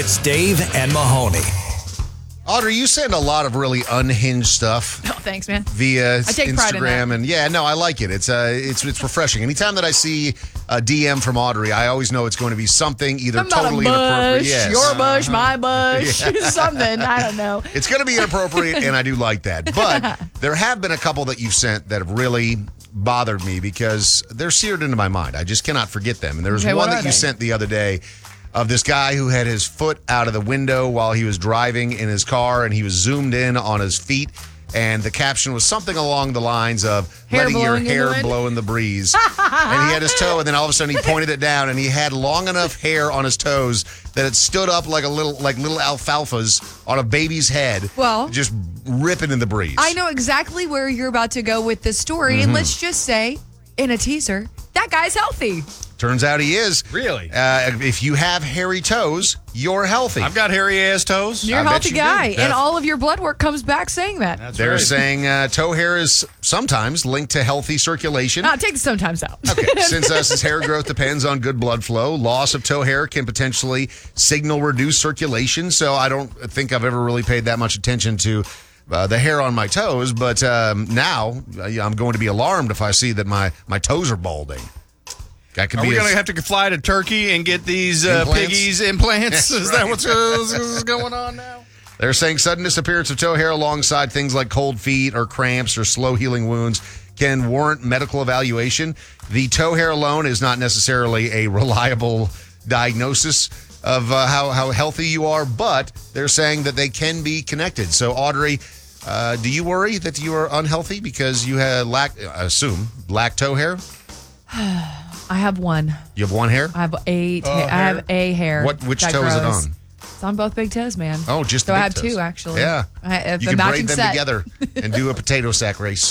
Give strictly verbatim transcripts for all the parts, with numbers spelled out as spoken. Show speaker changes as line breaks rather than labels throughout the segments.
It's Dave and Mahoney.
Audrey, you send a lot of really unhinged stuff.
Oh, thanks, man.
Via
I take pride in
Instagram,
that.
and yeah, no, I like it. It's uh, it's it's refreshing. Anytime that I see a D M from Audrey, I always know it's going to be something either
Something about
totally
a bush,
inappropriate. Yes.
your bush, my bush, something. I don't know.
It's going to be inappropriate, and I do like that. But there have been a couple that you've sent that have really bothered me because they're seared into my mind. I just cannot forget them. And there was
Okay,
one
what
that
are
you
they?
sent the other day of this guy who had his foot out of the window while he was driving in his car, and he was zoomed in on his feet. And the caption was something along the lines of
Hair
letting your
blowing in the
hair
wind?
blow in the breeze. And he had his toe, and then all of a sudden he pointed it down, and he had long enough hair on his toes that it stood up like a little, like little alfalfas on a baby's head.
Well-
just ripping in the breeze.
I know exactly where you're about to go with this story,
Mm-hmm.
and let's just say, in a teaser, that guy's healthy.
Turns out he is.
Really?
Uh, if you have hairy toes, you're healthy.
I've got hairy ass toes.
You're
I
a
bet
healthy
you do.
guy, and
That's-
all of your blood work comes back saying that.
That's
They're
right.
saying uh, toe hair is sometimes linked to healthy circulation.
Ah, take the sometimes out.
Okay. Since uh, since hair growth depends on good blood flow, loss of toe hair can potentially signal reduced circulation. So I don't think I've ever really paid that much attention to uh, the hair on my toes. But um, now uh, I'm going to be alarmed if I see that my, my toes are balding. That could
Are
be
we
a-
going to have to fly to Turkey and get these uh,
Implants?
piggies implants?
That's
Is
right.
that what's uh, going on now?
They're saying sudden disappearance of toe hair alongside things like cold feet or cramps or slow healing wounds can warrant medical evaluation. The toe hair alone is not necessarily a reliable diagnosis of uh, how, how healthy you are, but they're saying that they can be connected. So, Audrey, uh, do you worry that you are unhealthy because you have lack, I assume, lack toe hair?
I have one.
You have one hair?
I have a. Ta-
Uh,
I have a hair.
What? Which
that
toe is it
grows.
on?
It's on both big toes, man.
Oh, just
so
the
I
big
have
toes.
two actually.
Yeah.
I, it's
You
a
can
matching
braid them
set.
together and do a potato sack race.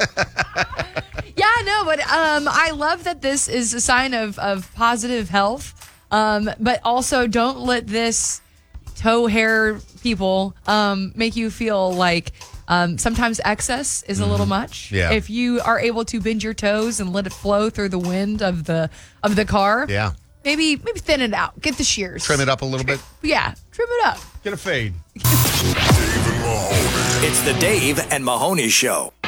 Yeah, no, but um, I love that this is a sign of, of positive health. Um, but also, don't let this toe hair people um, make you feel like um, sometimes excess is a little much.
Yeah.
If you are able to bend your toes and let it flow through the wind of the of the car,
Yeah.
maybe maybe thin it out. Get the shears.
Trim it up a little bit.
Yeah, trim it up.
Get a fade.
It's the Dave and Mahoney Show.